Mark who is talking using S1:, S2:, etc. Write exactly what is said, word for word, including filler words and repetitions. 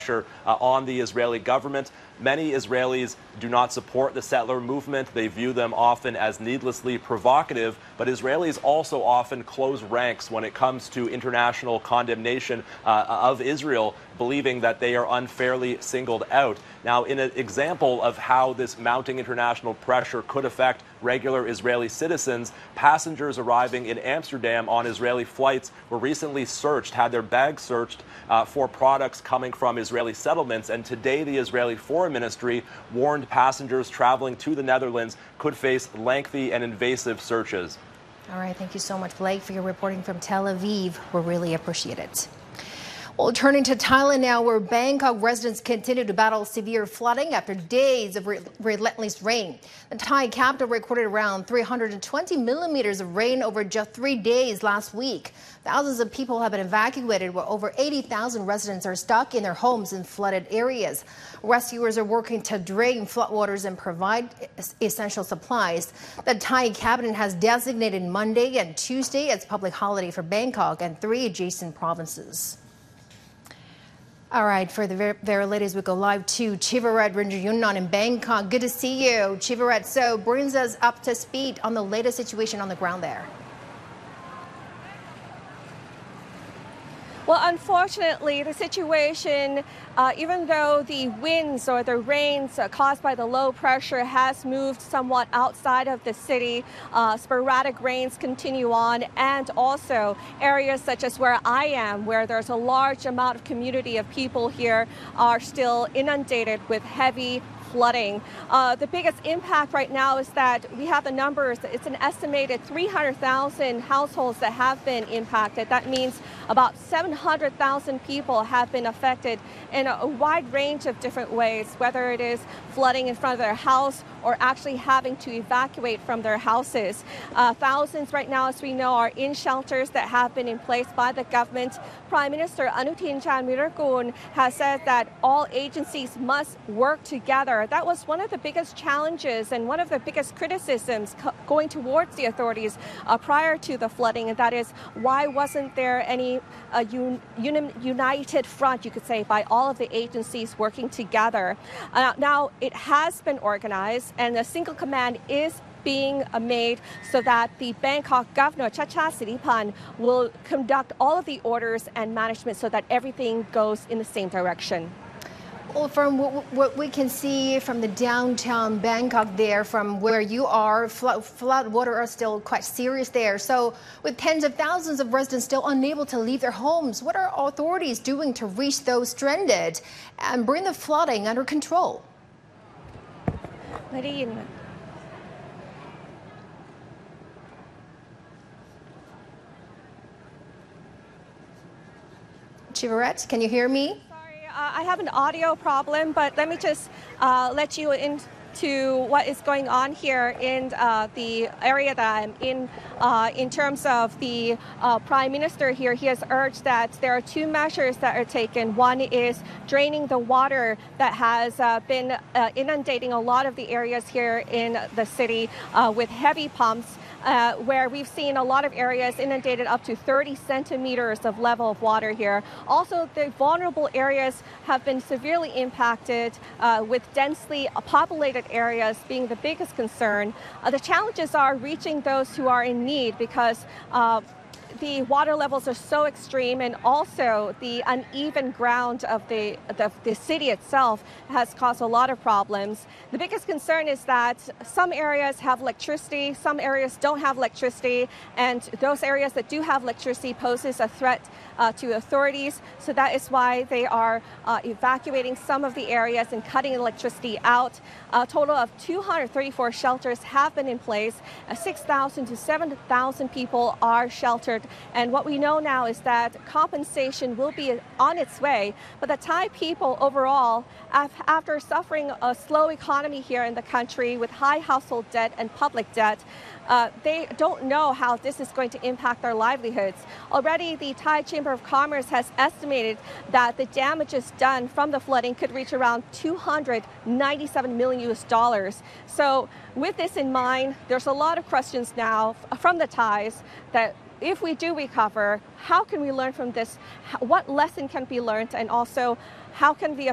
S1: pressure uh, on the Israeli government. Many Israelis do not support the settler movement. They view them often as needlessly provocative, but Israelis also often close ranks when it comes to international condemnation uh, of Israel, believing that they are unfairly singled out. Now, in an example of how this mounting international pressure could affect regular Israeli citizens, passengers arriving in Amsterdam on Israeli flights were recently searched, had their bags searched uh, for products coming from Israeli settlements. And today, the Israeli Foreign Ministry warned passengers traveling to the Netherlands could face lengthy and invasive searches.
S2: All right. Thank you so much, Blake, for your reporting from Tel Aviv. We really appreciate it. Well, turning to Thailand now, where Bangkok residents continue to battle severe flooding after days of re relentless rain. The Thai capital recorded around three hundred twenty millimeters of rain over just three days last week. Thousands of people have been evacuated, while over eighty thousand residents are stuck in their homes in flooded areas. Rescuers are working to drain floodwaters and provide essential supplies. The Thai cabinet has designated Monday and Tuesday as public holiday for Bangkok and three adjacent provinces. All right, for the very, very latest, we go live to Chivaret Ranjayunan in Bangkok. Good to see you, Chivaret. So brings us up to speed on the latest situation on the ground there.
S3: Well, unfortunately, the situation, uh, even though the winds or the rains uh, caused by the low pressure has moved somewhat outside of the city, uh, sporadic rains continue on, and also areas such as where I am, where there's a large amount of community of people here, are still inundated with heavy flooding. Uh, the biggest impact right now is that we have the numbers. It's an estimated three hundred thousand households that have been impacted. That means about seven hundred thousand people have been affected in a, a wide range of different ways, whether it is flooding in front of their house or actually having to evacuate from their houses. Uh, thousands right now, as we know, are in shelters that have been in place by the government. Prime Minister Anutin Charnvirakul has said that all agencies must work together. That was one of the biggest challenges and one of the biggest criticisms going towards the authorities uh, prior to the flooding, and that is, why wasn't there any uh, un un united front, you could say, by all of the agencies working together? Uh, now, it has been organized, and a single command is being made so that the Bangkok governor, Chachad Siripan, will conduct all of the orders and management so that everything goes in the same direction.
S2: Well, from what we can see from the downtown Bangkok there, from where you are, flood, flood water are still quite serious there. So with tens of thousands of residents still unable to leave their homes, what are authorities doing to reach those stranded and bring the flooding under control? Chivaret, can you hear me?
S3: Uh, I have an audio problem, but let me just uh, let you into what is going on here in uh, the area that I'm in. Uh, in terms of the uh, Prime Minister here, he has urged that there are two measures that are taken. One is draining the water that has uh, been uh, inundating a lot of the areas here in the city uh, with heavy pumps. Uh, where we've seen a lot of areas inundated up to thirty centimeters of level of water here. Also, the vulnerable areas have been severely impacted, uh, with densely populated areas being the biggest concern. Uh, the challenges are reaching those who are in need because uh, the water levels are so extreme, and also the uneven ground of the, the, the city itself has caused a lot of problems. The biggest concern is that some areas have electricity, some areas don't have electricity, and those areas that do have electricity poses a threat uh, to authorities. So that is why they are uh, evacuating some of the areas and cutting electricity out. A total of two hundred thirty-four shelters have been in place. Uh, six thousand to seven thousand people are sheltered. And what we know now is that compensation will be on its way. But the Thai people overall, after suffering a slow economy here in the country with high household debt and public debt, uh, they don't know how this is going to impact their livelihoods. Already, the Thai Chamber of Commerce has estimated that the damages done from the flooding could reach around two hundred ninety-seven million U S dollars. So with this in mind, there's a lot of questions now from the Thais that if we do recover, how can we learn from this? What lesson can be learned? And also, how can we